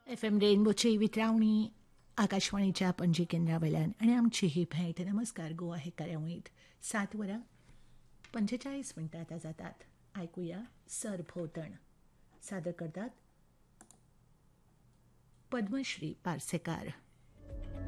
FM रेनबोची वितरावणी आकाशवाणीच्या पणजी केंद्रावयल्यान आनी आमची ही भेट नमस्कार गोवा हे कार्यावळींत 7:45 आतां जातात. आयकुया सरभोंवतण. सादर करतात पद्मश्री पार्सेकार.